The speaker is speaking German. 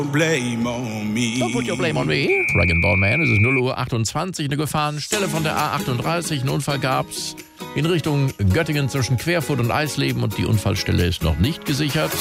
Blame on me. Don't put your blame on me. Rag & Bone Man, es ist 0:28 Uhr eine Gefahrenstelle von der A38. Einen Unfall gab's in Richtung Göttingen zwischen Querfurt und Eisleben und die Unfallstelle ist noch nicht gesichert.